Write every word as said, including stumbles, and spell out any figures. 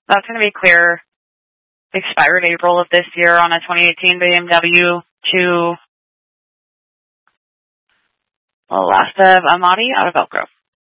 That's going to be clear. Expired April of this year on a twenty eighteen B M W to the last of Amati out of Elk Grove.